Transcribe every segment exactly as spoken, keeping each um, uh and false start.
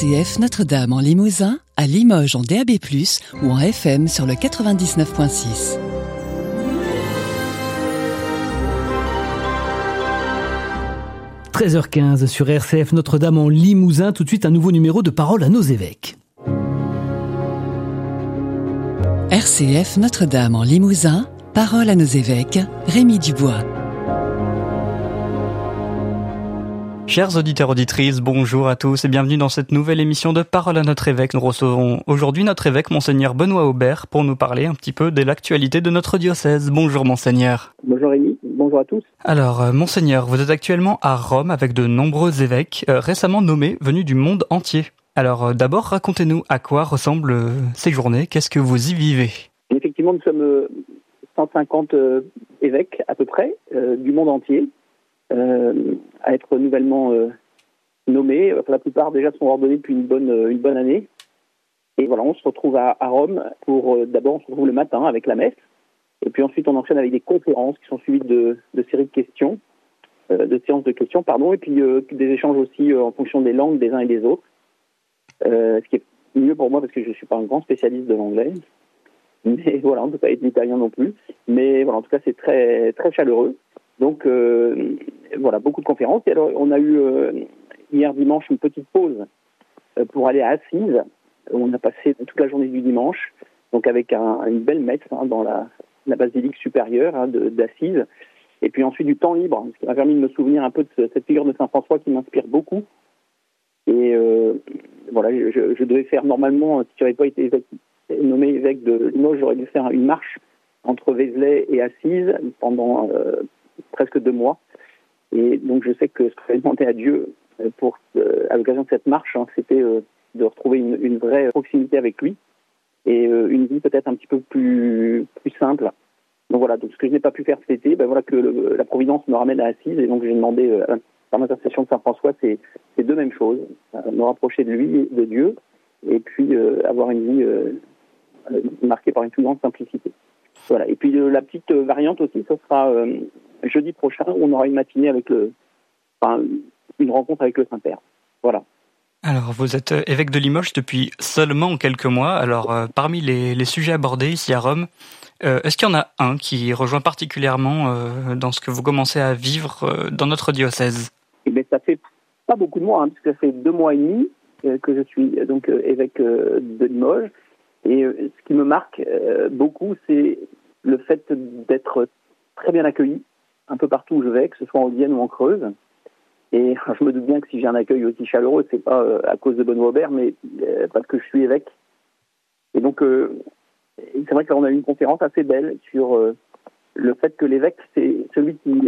C F Notre-Dame en Limousin, à Limoges en D A B plus, ou en F M sur le quatre-vingt-dix-neuf virgule six. treize heures quinze sur R C F Notre-Dame en Limousin. Tout de suite, un nouveau numéro de Parole à nos évêques. R C F Notre-Dame en Limousin, Parole à nos évêques, Rémi Dubois. Chers auditeurs, auditrices, bonjour à tous et bienvenue dans cette nouvelle émission de Parole à notre évêque. Nous recevons aujourd'hui notre évêque, Monseigneur Benoît Aubert, pour nous parler un petit peu de l'actualité de notre diocèse. Bonjour Monseigneur. Bonjour Rémi, bonjour à tous. Alors, euh, Monseigneur, vous êtes actuellement à Rome avec de nombreux évêques, euh, récemment nommés, venus du monde entier. Alors, euh, d'abord, racontez-nous à quoi ressemblent euh, ces journées, qu'est-ce que vous y vivez ? Effectivement, nous sommes euh, cent cinquante euh, évêques à peu près, euh, du monde entier. Euh, à être nouvellement euh, nommés. Enfin, la plupart déjà sont ordonnés depuis une bonne, euh, une bonne année. Et voilà, on se retrouve à, à Rome pour, euh, d'abord on se retrouve le matin avec la messe, et puis ensuite on enchaîne avec des conférences qui sont suivies de, de séries de questions, euh, de séances de questions, pardon, et puis euh, des échanges aussi euh, en fonction des langues des uns et des autres. Euh, ce qui est mieux pour moi parce que je ne suis pas un grand spécialiste de l'anglais, mais voilà, on ne peut pas être l'italien non plus. Mais voilà, en tout cas c'est très, très chaleureux. Donc euh, voilà, beaucoup de conférences. Et alors, on a eu euh, hier dimanche une petite pause euh, pour aller à Assise, où on a passé toute la journée du dimanche, donc avec un, une belle messe hein, dans la, la basilique supérieure hein, de, d'Assise. Et puis ensuite du temps libre, ce qui m'a permis de me souvenir un peu de ce, cette figure de Saint François qui m'inspire beaucoup. Et euh, voilà, je, je devais faire normalement, si je n'avais pas été évêque, nommé évêque de Limoges, j'aurais dû faire une marche entre Vézelay et Assise pendant euh, presque deux mois. Et donc je sais que ce que j'avais demandé à Dieu pour, euh, à l'occasion de cette marche, hein, c'était euh, de retrouver une, une vraie proximité avec lui et euh, une vie peut-être un petit peu plus, plus simple. Donc voilà, donc ce que je n'ai pas pu faire cet été, ben voilà que le, la Providence me ramène à Assise, et donc j'ai demandé euh, par l'intercession de Saint François ces, ces deux mêmes choses, euh, me rapprocher de lui, de Dieu, et puis euh, avoir une vie euh, euh, marquée par une plus grande simplicité. Voilà. Et puis euh, la petite euh, variante aussi, ce sera euh, jeudi prochain, où on aura une matinée avec le, enfin, une rencontre avec le Saint-Père. Voilà. Alors, vous êtes évêque de Limoges depuis seulement quelques mois. Alors, euh, parmi les, les sujets abordés ici à Rome, euh, est-ce qu'il y en a un qui rejoint particulièrement euh, dans ce que vous commencez à vivre euh, dans notre diocèse ? Eh bien, ça fait pas beaucoup de mois, hein, parce que ça fait deux mois et demi euh, que je suis euh, donc euh, évêque euh, de Limoges. Et euh, ce qui me marque euh, beaucoup, c'est le fait d'être très bien accueilli un peu partout où je vais, que ce soit en Vienne ou en Creuse. Et je me doute bien que si j'ai un accueil aussi chaleureux, c'est pas euh, à cause de Benoît Aubert, mais euh, parce que je suis évêque. Et donc, euh, c'est vrai que là, on a eu une conférence assez belle sur euh, le fait que l'évêque, c'est celui qui,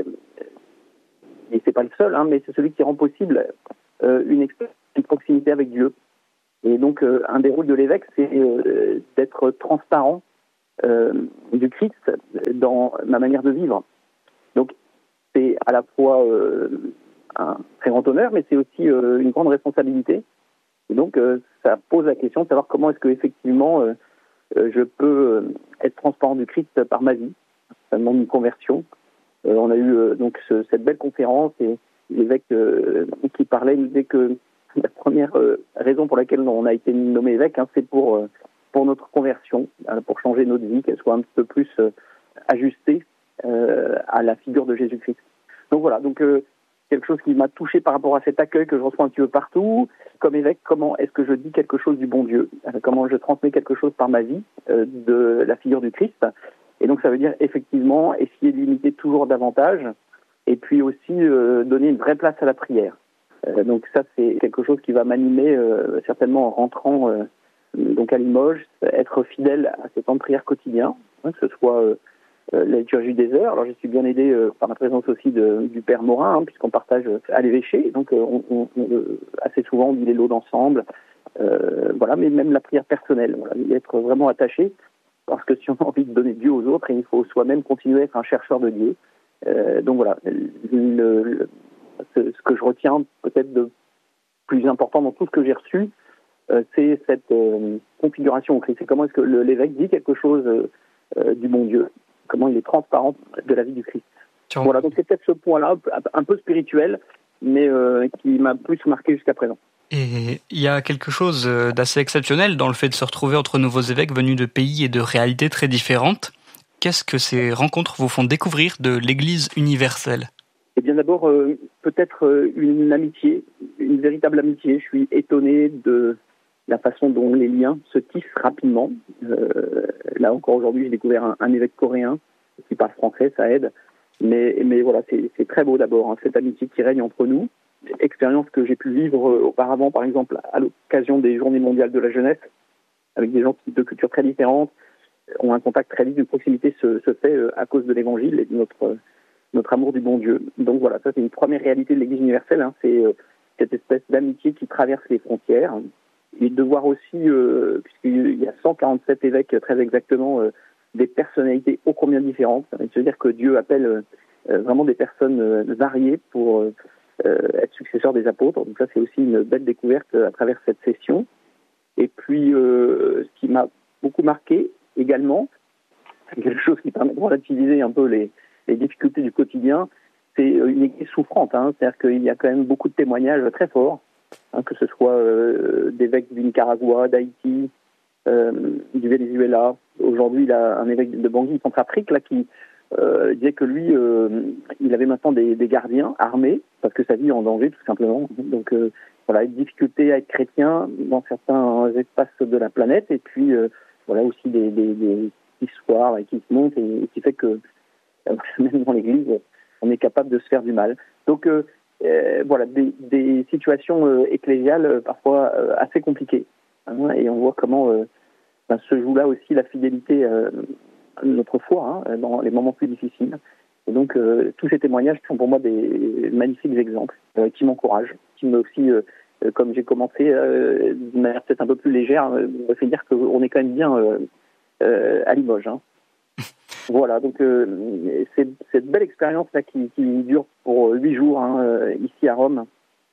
et c'est pas le seul, hein, mais c'est celui qui rend possible euh, une, expérience, une proximité avec Dieu. Et donc, euh, un des rôles de l'évêque, c'est euh, d'être transparent euh, du Christ dans ma manière de vivre. Donc, c'est à la fois euh, un très grand honneur, mais c'est aussi euh, une grande responsabilité. Et donc, euh, ça pose la question de savoir comment est-ce que effectivement euh, euh, je peux euh, être transparent du Christ par ma vie. Ça demande une conversion. Euh, on a eu euh, donc ce, cette belle conférence, et l'évêque euh, qui parlait nous disait que la première euh, raison pour laquelle on a été nommé évêque, hein, c'est pour euh, pour notre conversion, hein, pour changer notre vie, qu'elle soit un petit peu plus euh, ajustée euh, à la figure de Jésus-Christ. Donc voilà, donc euh, quelque chose qui m'a touché par rapport à cet accueil que je reçois un petit peu partout. Comme évêque, comment est-ce que je dis quelque chose du bon Dieu ? Comment je transmets quelque chose par ma vie euh, de la figure du Christ ? Et donc ça veut dire effectivement essayer de limiter toujours davantage, et puis aussi euh, donner une vraie place à la prière. Euh, donc ça, c'est quelque chose qui va m'animer euh, certainement en rentrant euh, donc à Limoges, être fidèle à ces temps de prière quotidiens, hein, que ce soit euh, euh, la liturgie des heures. Alors je suis bien aidé euh, par la présence aussi de, du Père Morin, hein, puisqu'on partage euh, à l'évêché. Donc euh, on, on, on, assez souvent on dit les laudes ensemble. Euh, voilà, mais même la prière personnelle, voilà, y être vraiment attaché, parce que si on a envie de donner Dieu aux autres, il faut soi-même continuer à être un chercheur de Dieu. Euh, donc voilà, le, le, ce, ce que je retiens peut-être de plus important dans tout ce que j'ai reçu, euh, c'est cette euh, configuration au Christ. C'est comment est-ce que le, l'évêque dit quelque chose euh, du bon Dieu, comment il est transparent de la vie du Christ. Tiens. Voilà, donc c'est peut-être ce point-là, un peu spirituel, mais euh, qui m'a plus marqué jusqu'à présent. Et il y a quelque chose d'assez exceptionnel dans le fait de se retrouver entre nouveaux évêques venus de pays et de réalités très différentes. Qu'est-ce que ces rencontres vous font découvrir de l'Église universelle ? Eh bien d'abord, euh, peut-être euh, une amitié, une véritable amitié. Je suis étonné de la façon dont les liens se tissent rapidement. Euh, là encore aujourd'hui, j'ai découvert un, un évêque coréen qui parle français, ça aide. Mais, mais voilà, c'est, c'est très beau d'abord, hein, cette amitié qui règne entre nous. Expérience que j'ai pu vivre euh, auparavant, par exemple, à l'occasion des Journées mondiales de la jeunesse, avec des gens de cultures très différentes, ont un contact très vite, une proximité se, se fait euh, à cause de l'Évangile et de notre, euh, notre amour du bon Dieu. Donc voilà, ça c'est une première réalité de l'Église universelle, hein, c'est euh, cette espèce d'amitié qui traverse les frontières. Et de voir aussi, euh, puisqu'il y a cent quarante-sept évêques très exactement, euh, des personnalités ô combien différentes. Ça veut dire que Dieu appelle euh, vraiment des personnes euh, variées pour euh, être successeurs des apôtres. Donc ça c'est aussi une belle découverte à travers cette session. Et puis euh, ce qui m'a beaucoup marqué également, c'est quelque chose qui permet de relativiser un peu les, les difficultés du quotidien, c'est une église souffrante. Hein, c'est-à-dire qu'il y a quand même beaucoup de témoignages très forts. Hein, que ce soit euh, d'évêques du Nicaragua, d'Haïti, euh, du Venezuela. Aujourd'hui, il a un évêque de Bangui, Centrafrique, là, qui euh, disait que lui, euh, il avait maintenant des, des gardiens armés, parce que sa vie est en danger, tout simplement. Donc, euh, voilà, une difficulté à être chrétien dans certains espaces de la planète, et puis, euh, voilà, aussi des, des, des histoires qui se montent, et, et qui fait que, euh, même dans l'Église, on est capable de se faire du mal. Donc, euh, Euh, voilà, des, des situations euh, ecclésiales euh, parfois euh, assez compliquées. Hein, et on voit comment euh, ben, se joue là aussi la fidélité euh, de notre foi hein, dans les moments plus difficiles. Et donc, euh, tous ces témoignages sont pour moi des magnifiques exemples euh, qui m'encouragent, qui me aussi, euh, comme j'ai commencé euh, d'une manière peut-être un peu plus légère, euh, me fait dire qu'on est quand même bien euh, euh, à Limoges. Hein. Voilà, donc euh, c'est cette belle expérience là qui, qui dure pour huit jours hein, euh, ici à Rome,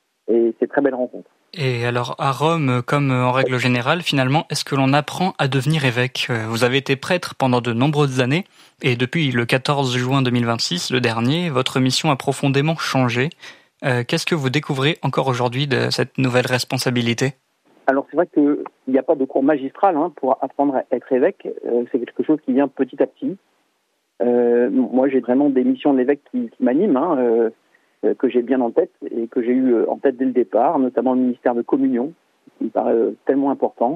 et c'est très belle rencontre. Et alors à Rome, comme en règle générale, finalement, est-ce que l'on apprend à devenir évêque ? Vous avez été prêtre pendant de nombreuses années, et depuis le quatorze juin deux mille vingt-six, le dernier, votre mission a profondément changé. Euh, qu'est-ce que vous découvrez encore aujourd'hui de cette nouvelle responsabilité ? Alors c'est vrai qu'il n'y a pas de cours magistral hein, pour apprendre à être évêque, euh, c'est quelque chose qui vient petit à petit. Euh, moi, j'ai vraiment des missions de l'évêque qui, qui m'animent, hein, euh, euh, que j'ai bien en tête et que j'ai eu en tête dès le départ, notamment le ministère de communion, qui me paraît euh, tellement important.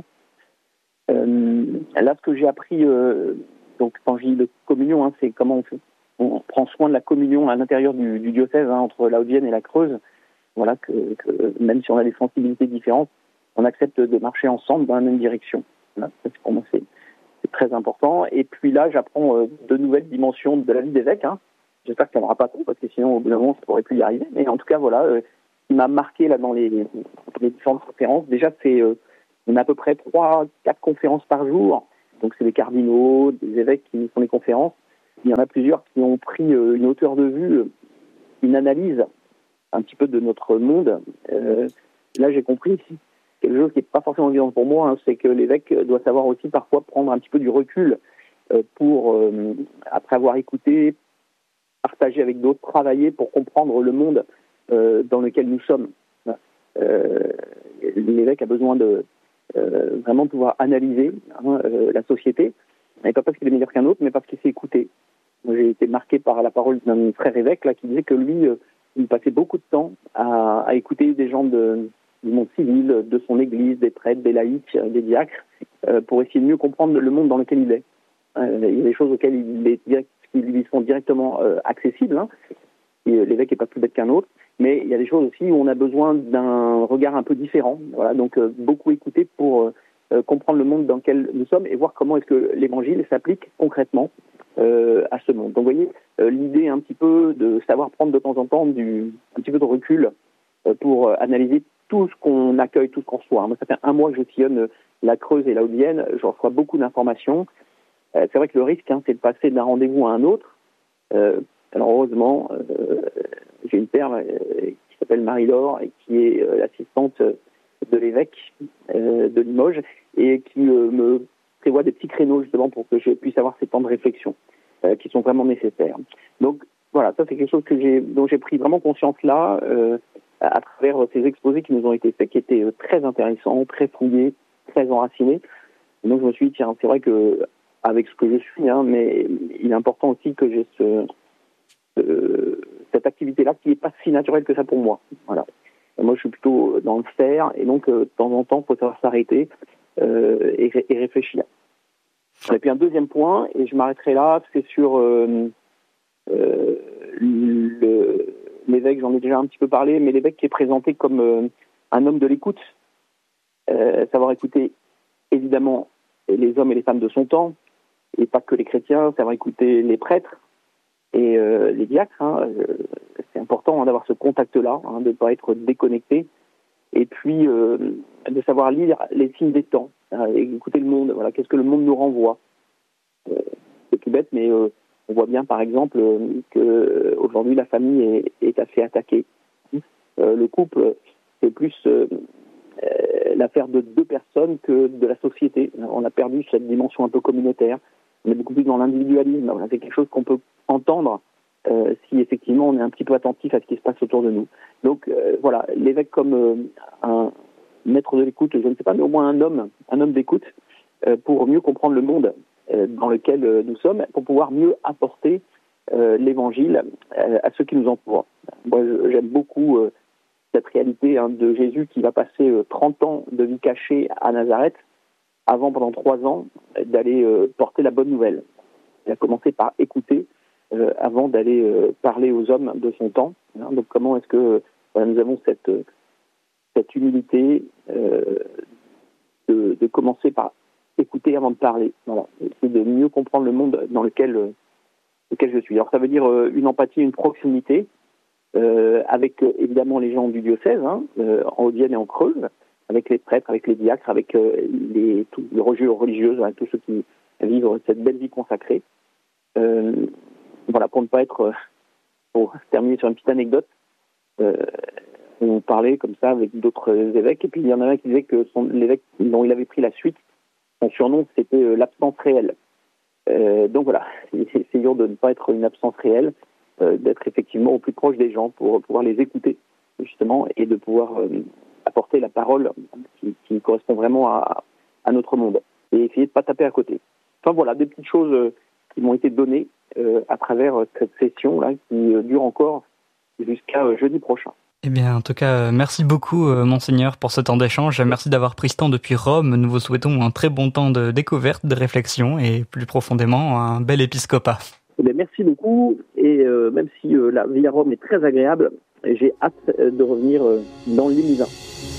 Euh, là, ce que j'ai appris, euh, donc quand je dis de communion, hein, c'est comment on, fait, on prend soin de la communion à l'intérieur du, du diocèse, hein, entre la Haute-Vienne et la Creuse. Voilà, que, que même si on a des sensibilités différentes, on accepte de marcher ensemble dans la même direction. Voilà, ça, pour moi, c'est C'est très important. Et puis là, j'apprends euh, de nouvelles dimensions de la vie d'évêque. Hein. J'espère que ça ne m'aura pas trop, parce que sinon, au bout d'un moment, ça ne pourrait plus y arriver. Mais en tout cas, voilà, euh, ce qui m'a marqué là dans les, les différentes conférences, déjà, c'est euh, on a à peu près trois, quatre conférences par jour. Donc, c'est des cardinaux, des évêques qui nous font des conférences. Il y en a plusieurs qui ont pris euh, une hauteur de vue, euh, une analyse un petit peu de notre monde. Euh, là, j'ai compris quelque chose qui n'est pas forcément évident pour moi, hein, c'est que l'évêque doit savoir aussi parfois prendre un petit peu du recul euh, pour, euh, après avoir écouté, partager avec d'autres, travailler pour comprendre le monde euh, dans lequel nous sommes. Euh, l'évêque a besoin de euh, vraiment pouvoir analyser hein, euh, la société, et pas parce qu'il est meilleur qu'un autre, mais parce qu'il sait écouter. Moi, j'ai été marqué par la parole d'un frère évêque là, qui disait que lui, euh, il passait beaucoup de temps à, à écouter des gens de du monde civil, de son église, des prêtres, des laïcs, des diacres, euh, pour essayer de mieux comprendre le monde dans lequel il est. Euh, il y a des choses auxquelles il est direct, qui lui sont directement euh, accessibles. Hein. Et, euh, l'évêque n'est pas plus bête qu'un autre, mais il y a des choses aussi où on a besoin d'un regard un peu différent. Voilà, donc euh, beaucoup écouter pour euh, comprendre le monde dans lequel nous sommes et voir comment est-ce que l'évangile s'applique concrètement euh, à ce monde. Donc vous voyez, euh, l'idée un petit peu de savoir prendre de temps en temps du, un petit peu de recul euh, pour euh, analyser tout ce qu'on accueille, tout ce qu'on reçoit. Moi, ça fait un mois que je sillonne la Creuse et la Haute-Vienne. Je reçois beaucoup d'informations. Euh, c'est vrai que le risque, hein, c'est de passer d'un rendez-vous à un autre. Euh, alors, heureusement, euh, j'ai une père euh, qui s'appelle Marie-Laure et qui est euh, l'assistante de l'évêque euh, de Limoges et qui euh, me prévoit des petits créneaux, justement, pour que je puisse avoir ces temps de réflexion euh, qui sont vraiment nécessaires. Donc, voilà, ça, c'est quelque chose que j'ai, dont j'ai pris vraiment conscience là. Euh, à, à travers ces exposés qui nous ont été faits, qui étaient très intéressants, très fouillés, très enracinés. Et donc je me suis dit, tiens, c'est vrai que avec ce que je suis, hein, mais il est important aussi que j'ai ce, ce, cette activité-là qui n'est pas si naturelle que ça pour moi. Voilà. Et moi, je suis plutôt dans le faire, et donc euh, de temps en temps, il faut savoir s'arrêter euh, et, et réfléchir. Et puis un deuxième point, et je m'arrêterai là, c'est sur euh, euh, le, l'évêque, j'en ai déjà un petit peu parlé, mais l'évêque qui est présenté comme euh, un homme de l'écoute, euh, savoir écouter évidemment les hommes et les femmes de son temps, et pas que les chrétiens, savoir écouter les prêtres et euh, les diacres. Hein, euh, c'est important hein, d'avoir ce contact-là, hein, de ne pas être déconnecté, et puis euh, de savoir lire les signes des temps, hein, et écouter le monde. Voilà, qu'est-ce que le monde nous renvoie. euh, C'est tout bête, mais euh, on voit bien, par exemple, euh, que aujourd'hui la famille est, est assez attaquée. Euh, le couple, c'est plus euh, euh, l'affaire de deux personnes que de la société. On a perdu cette dimension un peu communautaire. On est beaucoup plus dans l'individualisme. Voilà, c'est quelque chose qu'on peut entendre euh, si effectivement on est un petit peu attentif à ce qui se passe autour de nous. Donc euh, voilà, l'évêque comme euh, un maître de l'écoute, je ne sais pas, mais au moins un homme, un homme d'écoute, euh, pour mieux comprendre le monde euh, dans lequel euh, nous sommes, pour pouvoir mieux apporter euh, l'évangile euh, à ceux qui nous entourent. Moi, j'aime beaucoup euh, cette réalité hein, de Jésus qui va passer euh, trente ans de vie cachée à Nazareth, avant, pendant trois ans, d'aller euh, porter la bonne nouvelle. Il a commencé par écouter euh, avant d'aller euh, parler aux hommes de son temps. Hein. Donc comment est-ce que euh, voilà, nous avons cette, cette humilité euh, de, de commencer par écouter avant de parler. Voilà. C'est de mieux comprendre le monde dans lequel, euh, lequel je suis. Alors ça veut dire euh, une empathie, une proximité euh, avec euh, évidemment les gens du diocèse, hein, euh, en Haute-Vienne et en Creuse, avec les prêtres, avec les diacres, avec euh, les, tous les religieux, religieuses, hein, tous ceux qui vivent cette belle vie consacrée. Euh, voilà, pour ne pas être, euh, pour terminer sur une petite anecdote, euh, on parlait comme ça avec d'autres évêques, et puis il y en a un qui disait que son, l'évêque dont il avait pris la suite, son surnom, c'était euh, l'absence réelle. Euh, donc voilà, essayons de ne pas être une absence réelle, euh, d'être effectivement au plus proche des gens pour pouvoir les écouter, justement, et de pouvoir euh, apporter la parole qui, qui correspond vraiment à, à notre monde, et essayer de ne pas taper à côté. Enfin voilà, des petites choses euh, qui m'ont été données euh, à travers cette session-là, qui euh, dure encore jusqu'à euh, jeudi prochain. Eh bien, en tout cas, merci beaucoup, euh, Monseigneur, pour ce temps d'échange. Merci d'avoir pris ce temps depuis Rome. Nous vous souhaitons un très bon temps de découverte, de réflexion et plus profondément, un bel épiscopat. Eh bien, merci beaucoup. Et euh, même si euh, la vie à Rome est très agréable, j'ai hâte euh, de revenir euh, dans le Limousin.